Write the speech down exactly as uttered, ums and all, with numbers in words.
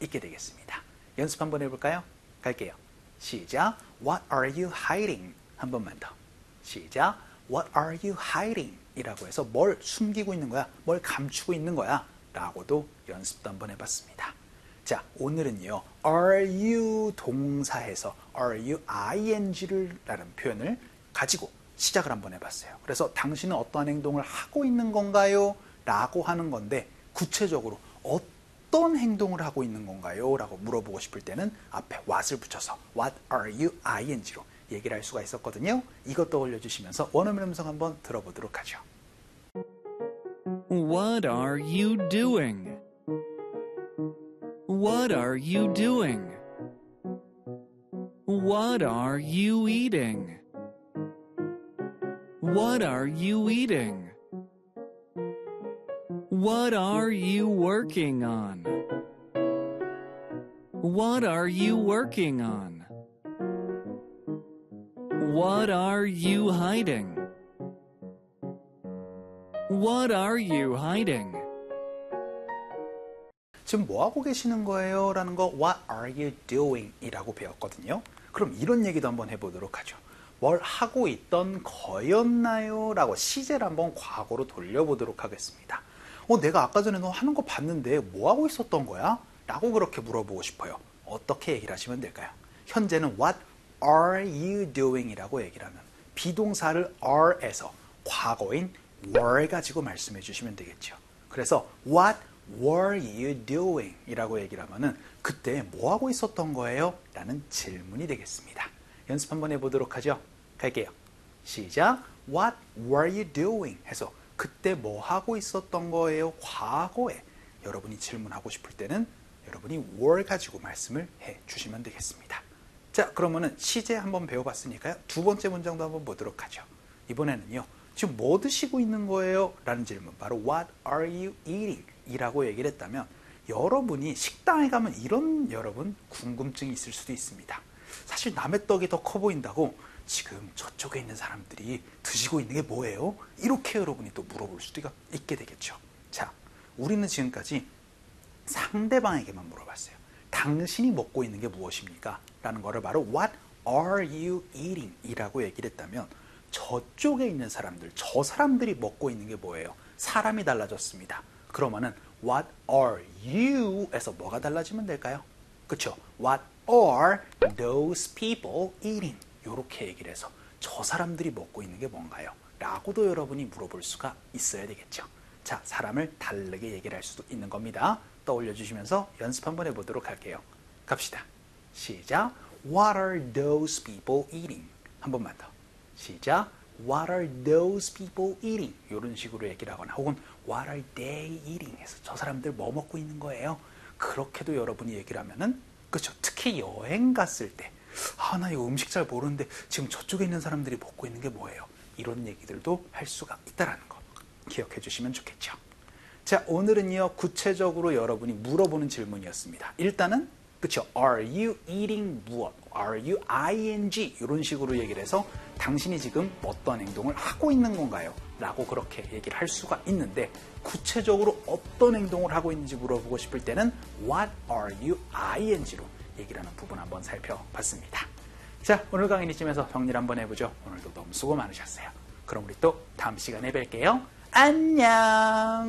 있게 되겠습니다. 연습 한번 해볼까요? 갈게요. 시작. What are you hiding? 한 번만 더. 시작. What are you hiding? 이라고 해서 뭘 숨기고 있는 거야? 뭘 감추고 있는 거야? 라고도 연습도 한번 해봤습니다. 자, 오늘은요. are you 동사에서 are you ing를 라는 표현을 가지고 시작을 한번 해봤어요. 그래서 당신은 어떠한 행동을 하고 있는 건가요? 라고 하는 건데 구체적으로 어떤 행동을 하고 있는 건가요? 라고 물어보고 싶을 때는 앞에 what을 붙여서 what are you ing로 얘기를 할 수가 있었거든요. 이것 떠올려 주시면서 원어민 음성 한번 들어보도록 하죠. What are you doing? What are you doing? What are you eating? What are you eating? What are you working on? What are you working on? What are you hiding? What are you hiding? 지금 뭐 하고 계시는 거예요? 라는 거 What are you doing? 이라고 배웠거든요. 그럼 이런 얘기도 한번 해보도록 하죠. 뭘 하고 있던 거였나요? 라고 시제를 한번 과거로 돌려보도록 하겠습니다. 어, 내가 아까 전에 너 하는 거 봤는데 뭐 하고 있었던 거야? 라고 그렇게 물어보고 싶어요. 어떻게 얘기를 하시면 될까요? 현재는 What are you doing? 이라고 얘기를 하면 비동사를 are에서 과거인 were 가지고 말씀해 주시면 되겠죠. 그래서 What were you doing? 이라고 얘기를 하면은 그때 뭐 하고 있었던 거예요? 라는 질문이 되겠습니다. 연습 한번 해보도록 하죠. 갈게요. 시작. What were you doing? 해서 그때 뭐 하고 있었던 거예요? 과거에 여러분이 질문하고 싶을 때는 여러분이 were 가지고 말씀을 해 주시면 되겠습니다. 자, 그러면은 시제 한번 배워봤으니까요. 두 번째 문장도 한번 보도록 하죠. 이번에는요. 지금 뭐 드시고 있는 거예요? 라는 질문. 바로 What are you eating? 이라고 얘기를 했다면 여러분이 식당에 가면 이런 여러분 궁금증이 있을 수도 있습니다. 사실 남의 떡이 더 커 보인다고 지금 저쪽에 있는 사람들이 드시고 있는 게 뭐예요? 이렇게 여러분이 또 물어볼 수도 있게 되겠죠. 자, 우리는 지금까지 상대방에게만 물어봤어요. 당신이 먹고 있는 게 무엇입니까? 라는 거를 바로 What are you eating? 이라고 얘기를 했다면 저쪽에 있는 사람들, 저 사람들이 먹고 있는 게 뭐예요? 사람이 달라졌습니다. 그러면은 What are you? 에서 뭐가 달라지면 될까요? 그쵸? What are those people eating? 이렇게 얘기를 해서 저 사람들이 먹고 있는 게 뭔가요? 라고도 여러분이 물어볼 수가 있어야 되겠죠. 자, 사람을 다르게 얘기를 할 수도 있는 겁니다. 떠올려 주시면서 연습 한번 해보도록 할게요. 갑시다. 시작. What are those people eating? 한 번만 더. 시작. What are those people eating? 이런 식으로 얘기를 하거나 혹은 What are they eating? 해서 저 사람들 뭐 먹고 있는 거예요? 그렇게도 여러분이 얘기를 하면은 그렇죠. 특히 여행 갔을 때 아, 나 이거 음식 잘 모르는데 지금 저쪽에 있는 사람들이 먹고 있는 게 뭐예요? 이런 얘기들도 할 수가 있다는 거 기억해 주시면 좋겠죠. 자, 오늘은요. 구체적으로 여러분이 물어보는 질문이었습니다. 일단은 그렇죠. Are you eating 무엇? Are you ing? 이런 식으로 얘기를 해서 당신이 지금 어떤 행동을 하고 있는 건가요? 라고 그렇게 얘기를 할 수가 있는데 구체적으로 어떤 행동을 하고 있는지 물어보고 싶을 때는 What are you ing로 얘기를 하는 부분 한번 살펴봤습니다. 자, 오늘 강의는 이쯤에서 정리를 한번 해보죠. 오늘도 너무 수고 많으셨어요. 그럼 우리 또 다음 시간에 뵐게요. 안녕!